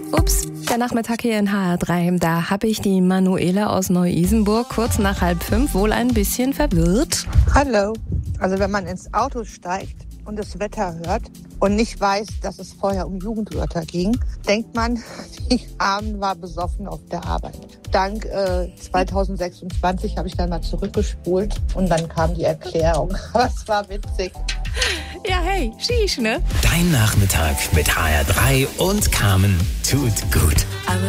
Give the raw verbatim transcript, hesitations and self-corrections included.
Ups, der Nachmittag hier in H R drei. Da habe ich die Manuela aus Neu-Isenburg kurz nach halb fünf wohl ein bisschen verwirrt. Hallo. Also wenn man ins Auto steigt und das Wetter hört und nicht weiß, dass es vorher um Jugendwörter ging, denkt man, die Armen war besoffen auf der Arbeit. Dank äh, zwanzig sechsundzwanzig habe ich dann mal zurückgespult und dann kam die Erklärung. Aber es war witzig. Ja, hey, Shish, ne? Dein Nachmittag mit H R drei und Carmen tut gut. Aber